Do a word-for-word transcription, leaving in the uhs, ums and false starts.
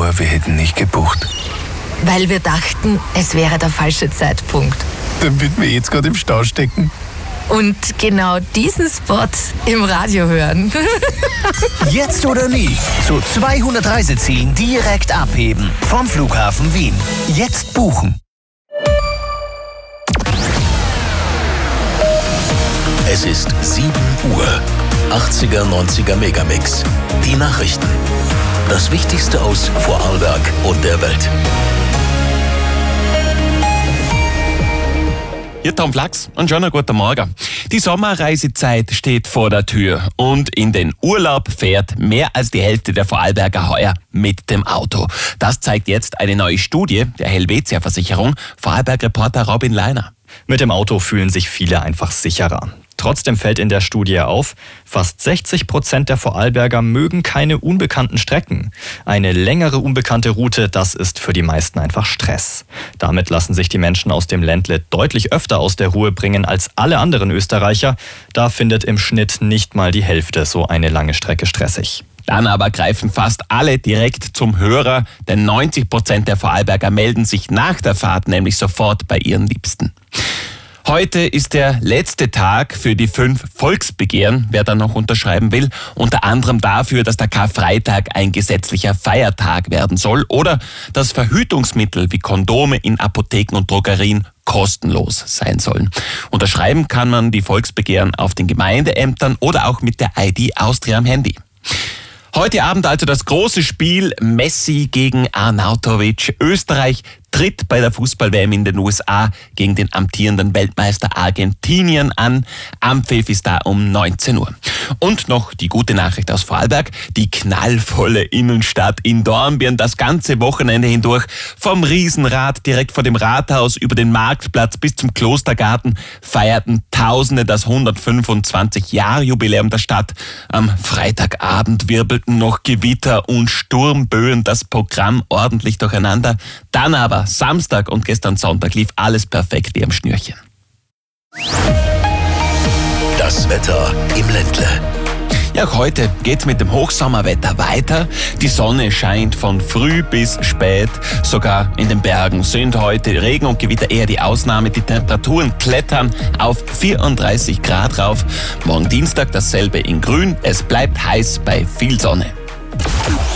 vor, wir hätten nicht gebucht. Weil wir dachten, es wäre der falsche Zeitpunkt. Damit wir jetzt gerade im Stau stecken. Und genau diesen Spot im Radio hören. Jetzt oder nie. Zu zweihundert Reisezielen direkt abheben. Vom Flughafen Wien. Jetzt buchen. Es ist sieben Uhr. achtziger, neunziger Megamix. Die Nachrichten. Das Wichtigste aus Vorarlberg und der Welt. Hier Tom Flachs und schon einen guten Morgen. Die Sommerreisezeit steht vor der Tür und in den Urlaub fährt mehr als die Hälfte der Vorarlberger heuer mit dem Auto. Das zeigt jetzt eine neue Studie der Helvetia-Versicherung. Vorarlberg-Reporter Robin Leiner. Mit dem Auto fühlen sich viele einfach sicherer. Trotzdem fällt in der Studie auf, fast sechzig Prozent der Vorarlberger mögen keine unbekannten Strecken. Eine längere unbekannte Route, das ist für die meisten einfach Stress. Damit lassen sich die Menschen aus dem Ländle deutlich öfter aus der Ruhe bringen als alle anderen Österreicher. Da findet im Schnitt nicht mal die Hälfte so eine lange Strecke stressig. Dann aber greifen fast alle direkt zum Hörer, denn neunzig Prozent der Vorarlberger melden sich nach der Fahrt nämlich sofort bei ihren Liebsten. Heute ist der letzte Tag für die fünf Volksbegehren, wer da noch unterschreiben will. Unter anderem dafür, dass der Karfreitag ein gesetzlicher Feiertag werden soll oder dass Verhütungsmittel wie Kondome in Apotheken und Drogerien kostenlos sein sollen. Unterschreiben kann man die Volksbegehren auf den Gemeindeämtern oder auch mit der I D Austria am Handy. Heute Abend also das große Spiel Messi gegen Arnautovic. Österreich tritt bei der Fußball-W M in den U S A gegen den amtierenden Weltmeister Argentinien an. Ampfiff ist da um neunzehn Uhr. Und noch die gute Nachricht aus Vorarlberg. Die knallvolle Innenstadt in Dornbirn das ganze Wochenende hindurch. Vom Riesenrad direkt vor dem Rathaus über den Marktplatz bis zum Klostergarten feierten Tausende das hundertfünfundzwanzig Jahr Jubiläum der Stadt. Am Freitagabend wirbelten noch Gewitter und Sturmböen das Programm ordentlich durcheinander. Dann aber Samstag und gestern Sonntag lief alles perfekt wie am Schnürchen. Das Wetter im Ländle. Ja, auch heute geht's mit dem Hochsommerwetter weiter. Die Sonne scheint von früh bis spät. Sogar in den Bergen sind heute Regen und Gewitter eher die Ausnahme. Die Temperaturen klettern auf vierunddreißig Grad rauf. Morgen Dienstag dasselbe in Grün. Es bleibt heiß bei viel Sonne.